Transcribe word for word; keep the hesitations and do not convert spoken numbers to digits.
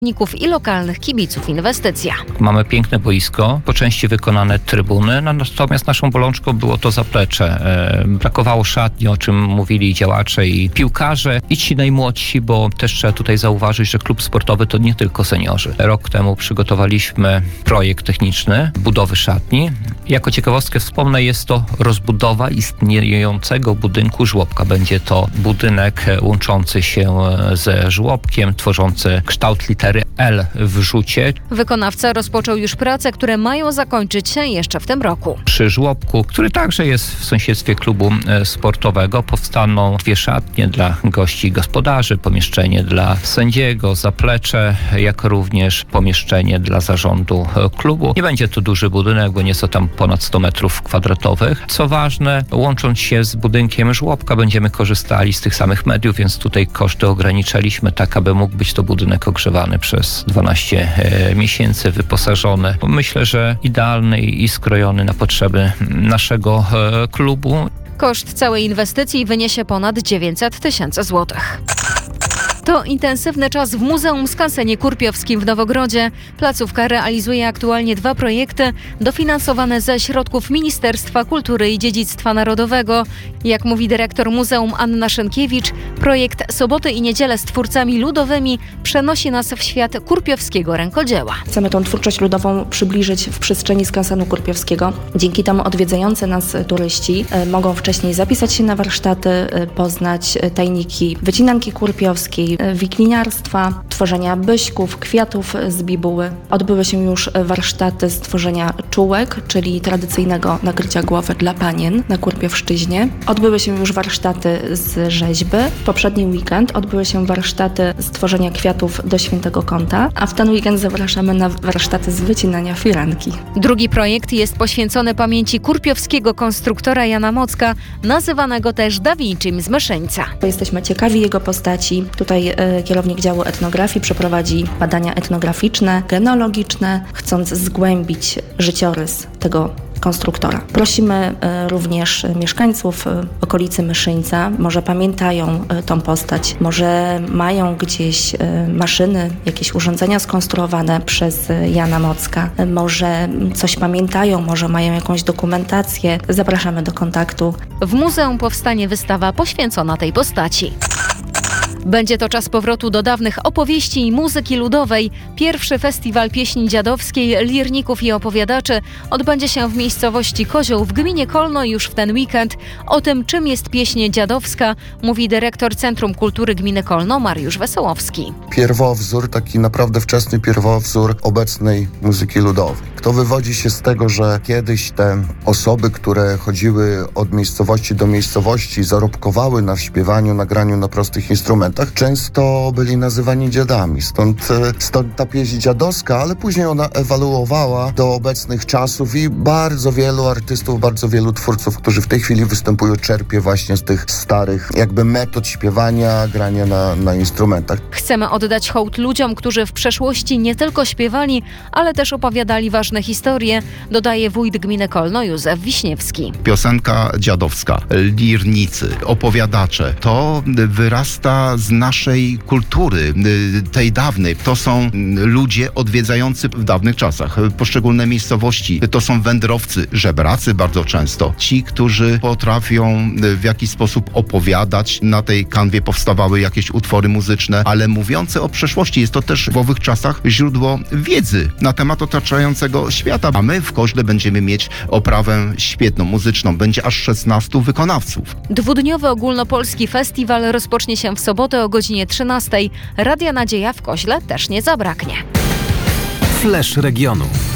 i lokalnych kibiców inwestycja. Mamy piękne boisko, po części wykonane trybuny, natomiast naszą bolączką było to zaplecze. Brakowało szatni, o czym mówili działacze i piłkarze i ci najmłodsi, bo też trzeba tutaj zauważyć, że klub sportowy to nie tylko seniorzy. Rok temu przygotowaliśmy projekt techniczny budowy szatni. Jako ciekawostkę wspomnę, jest to rozbudowa istniejącego budynku żłobka. Będzie to budynek łączący się ze żłobkiem, tworzący kształt litery L w rzucie. Wykonawca rozpoczął już prace, które mają zakończyć się jeszcze w tym roku. Przy żłobku, który także jest w sąsiedztwie klubu sportowego, powstaną dwie szatnie dla gości i gospodarzy, pomieszczenie dla sędziego, zaplecze, jak również pomieszczenie dla zarządu klubu. Nie będzie to duży budynek, bo nieco tam ponad sto metrów kwadratowych. Co ważne, łącząc się z budynkiem żłobka, będziemy korzystali z tych samych mediów, więc tutaj koszty ograniczaliśmy tak, aby mógł być to budynek ogrzewany przez dwanaście miesięcy, wyposażony. Myślę, że idealny i skrojony na potrzeby naszego klubu. Koszt całej inwestycji wyniesie ponad dziewięćset tysięcy złotych. To intensywny czas w Muzeum Skansenie Kurpiowskim w Nowogrodzie. Placówka realizuje aktualnie dwa projekty dofinansowane ze środków Ministerstwa Kultury i Dziedzictwa Narodowego. Jak mówi dyrektor muzeum Anna Szynkiewicz, projekt Soboty i Niedziele z twórcami ludowymi przenosi nas w świat kurpiowskiego rękodzieła. Chcemy tą twórczość ludową przybliżyć w przestrzeni skansenu kurpiowskiego. Dzięki temu odwiedzający nas turyści mogą wcześniej zapisać się na warsztaty, poznać tajniki wycinanki kurpiowskiej, wikliniarstwa, tworzenia byśków, kwiatów z bibuły. Odbyły się już warsztaty z tworzenia czułek, czyli tradycyjnego nakrycia głowy dla panien na Kurpiowszczyźnie. Odbyły się już warsztaty z rzeźby. W poprzedni weekend odbyły się warsztaty z tworzenia kwiatów do świętego kąta, a w ten weekend zapraszamy na warsztaty z wycinania firanki. Drugi projekt jest poświęcony pamięci kurpiowskiego konstruktora Jana Mocka, nazywanego też Da Vincim z Myszyńca. Jesteśmy ciekawi jego postaci. Tutaj e, kierownik działu etnografii przeprowadzi badania etnograficzne, genealogiczne, chcąc zgłębić życiorys tego konstruktora. Prosimy e, również mieszkańców e, okolicy Myszyńca, może pamiętają e, tą postać, może mają gdzieś e, maszyny, jakieś urządzenia skonstruowane przez e, Jana Mocka, e, może coś pamiętają, może mają jakąś dokumentację. Zapraszamy do kontaktu. W muzeum powstanie wystawa poświęcona tej postaci. Będzie to czas powrotu do dawnych opowieści i muzyki ludowej. Pierwszy festiwal pieśni dziadowskiej, lirników i opowiadaczy odbędzie się w miejscowości Kozioł w gminie Kolno już w ten weekend. O tym, czym jest pieśń dziadowska, mówi dyrektor Centrum Kultury Gminy Kolno Mariusz Wesołowski. Pierwowzór, taki naprawdę wczesny pierwowzór obecnej muzyki ludowej. To wywodzi się z tego, że kiedyś te osoby, które chodziły od miejscowości do miejscowości, zarobkowały na śpiewaniu, na graniu na prostych instrumentach, często byli nazywani dziadami. Stąd, stąd ta pieśń dziadowska, ale później ona ewoluowała do obecnych czasów i bardzo wielu artystów, bardzo wielu twórców, którzy w tej chwili występują, czerpie właśnie z tych starych jakby metod śpiewania, grania na, na instrumentach. Chcemy oddać hołd ludziom, którzy w przeszłości nie tylko śpiewali, ale też opowiadali ważne historie, dodaje wójt gminy Kolno Józef Wiśniewski. Piosenka dziadowska, lirnicy, opowiadacze, to wyrasta z naszej kultury, tej dawnej. To są ludzie odwiedzający w dawnych czasach poszczególne miejscowości. To są wędrowcy, żebracy bardzo często. Ci, którzy potrafią w jakiś sposób opowiadać. Na tej kanwie powstawały jakieś utwory muzyczne, ale mówiące o przeszłości. Jest to też w owych czasach źródło wiedzy na temat otaczającego świata. A my w Koźle będziemy mieć oprawę świetną, muzyczną. Będzie aż szesnastu wykonawców. Dwudniowy ogólnopolski festiwal rozpocznie się w sobotę o godzinie trzynastej. Radia Nadzieja w Koźle też nie zabraknie. Flash regionu.